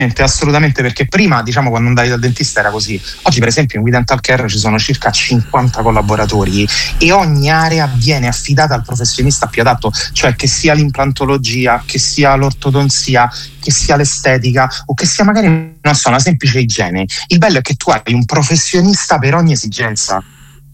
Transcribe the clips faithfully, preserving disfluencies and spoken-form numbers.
Assolutamente, perché prima, diciamo, quando andavi dal dentista era così. Oggi per esempio in We Dental Care ci sono circa cinquanta collaboratori e ogni area viene affidata al professionista più adatto, cioè che sia l'implantologia, che sia l'ortodonzia, che sia l'estetica o che sia magari, non so, una semplice igiene. Il bello è che tu hai un professionista per ogni esigenza.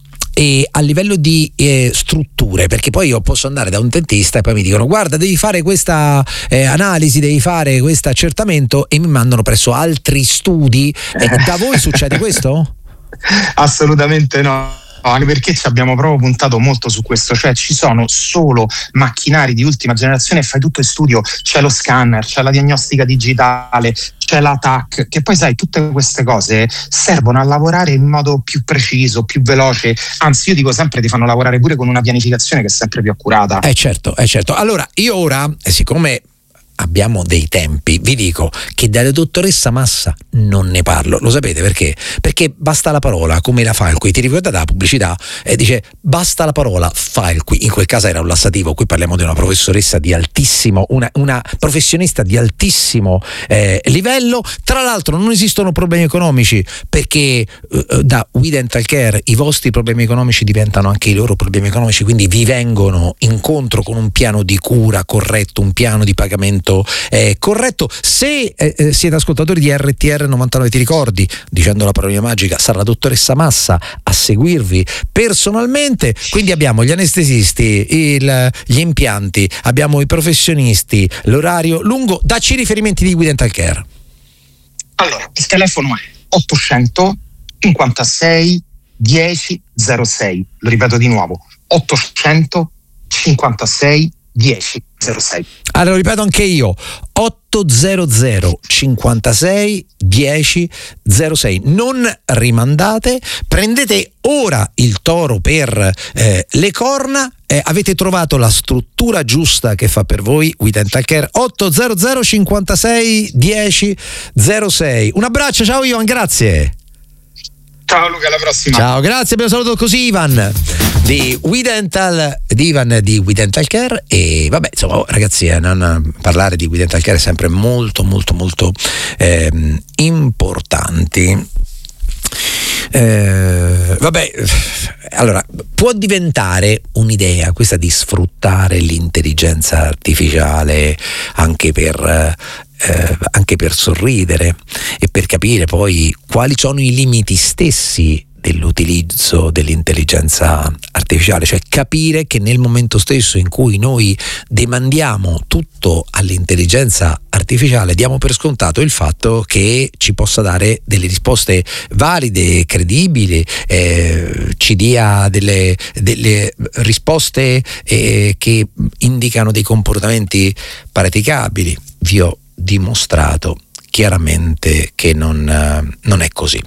E a livello di eh, strutture, perché poi io posso andare da un dentista e poi mi dicono guarda devi fare questa eh, analisi, devi fare questo accertamento e mi mandano presso altri studi. Eh, da voi succede questo? Assolutamente no. Anche perché ci abbiamo proprio puntato molto su questo, cioè ci sono solo macchinari di ultima generazione e fai tutto in studio, c'è lo scanner, c'è la diagnostica digitale, c'è la T A C, che poi sai tutte queste cose servono a lavorare in modo più preciso, più veloce, anzi io dico sempre ti fanno lavorare pure con una pianificazione che è sempre più accurata. Eh certo, eh certo. Allora io ora, siccome abbiamo dei tempi, vi dico che dalla dottoressa Massa non ne parlo. Lo sapete perché? Perché basta la parola, come la Falqui, ti ricordate la pubblicità? E dice basta la parola Falqui, in quel caso era un lassativo, qui parliamo di una professoressa di altissimo, una, una professionista di altissimo eh, livello. Tra l'altro non esistono problemi economici, perché eh, da We Dental Care i vostri problemi economici diventano anche i loro problemi economici, quindi vi vengono incontro con un piano di cura corretto, un piano di pagamento Eh, corretto. Se eh, siete ascoltatori di R T R novantanove, ti ricordi, dicendo la parola magica, sarà la dottoressa Massa a seguirvi personalmente. Quindi abbiamo gli anestesisti, il, gli impianti, abbiamo i professionisti, l'orario lungo. Dacci i riferimenti di We Dental Care. Allora, il telefono è ottocento cinquantasei dieci zero sei, lo ripeto di nuovo, ottocento cinquantasei dieci zero sei. Allora ripeto anche io, ottocento cinquantasei dieci zero sei. Non rimandate, prendete ora il toro per eh, le corna. Eh, avete trovato la struttura giusta che fa per voi We Dental Care. Ottocento cinquantasei dieci zero sei. Un abbraccio, ciao Ivan, grazie. Ciao Luca, alla prossima. Ciao, grazie, abbiamo salutato così Ivan di We Dental, di Ivan di We Dental Care. E vabbè, insomma, ragazzi, eh, non parlare di We Dental Care è sempre molto molto molto eh, importanti. Eh, vabbè, allora può diventare un'idea questa di sfruttare l'intelligenza artificiale anche per eh, anche per sorridere e per capire poi quali sono i limiti stessi dell'utilizzo dell'intelligenza artificiale, cioè capire che nel momento stesso in cui noi demandiamo tutto all'intelligenza artificiale diamo per scontato il fatto che ci possa dare delle risposte valide, credibili, eh, ci dia delle, delle risposte eh, che indicano dei comportamenti praticabili. Vi ho dimostrato chiaramente che non, eh, non è così.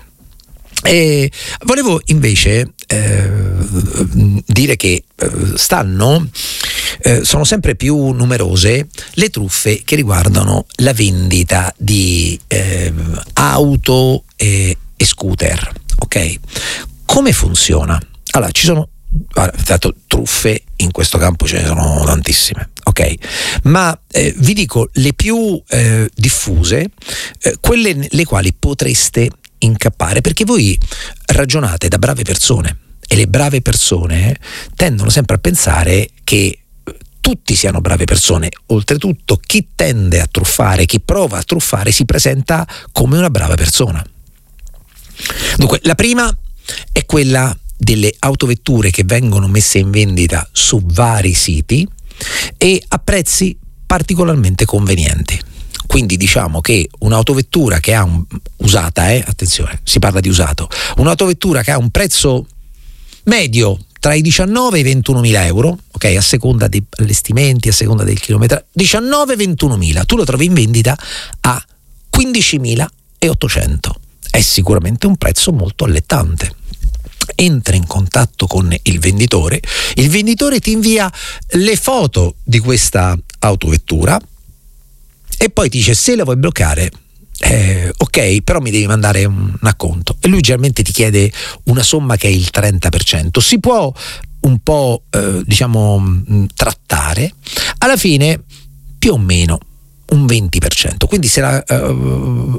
E volevo invece eh, dire che eh, stanno eh, sono sempre più numerose le truffe che riguardano la vendita di eh, auto e, e scooter. Ok? Come funziona? Allora, ci sono dato truffe, in questo campo ce ne sono tantissime, ok? Ma eh, vi dico le più eh, diffuse, eh, quelle le quali potreste incappare, perché voi ragionate da brave persone e le brave persone tendono sempre a pensare che tutti siano brave persone. Oltretutto chi tende a truffare, chi prova a truffare si presenta come una brava persona. Dunque, la prima è quella delle autovetture che vengono messe in vendita su vari siti e a prezzi particolarmente convenienti. Quindi diciamo che un'autovettura che ha un usata, eh, attenzione, si parla di usato, un'autovettura che ha un prezzo medio tra i diciannove e i ventunomila euro, ok, a seconda degli allestimenti, a seconda del chilometraggio, diciannove ventunomila, tu lo trovi in vendita a quindicimilaottocento. È sicuramente un prezzo molto allettante. Entra in contatto con il venditore, il venditore ti invia le foto di questa autovettura e poi ti dice se la vuoi bloccare, eh, ok, però mi devi mandare un acconto, e lui generalmente ti chiede una somma che è il trenta per cento. Si può un po' eh, diciamo mh, trattare, alla fine più o meno un venti per cento. Quindi se la, uh,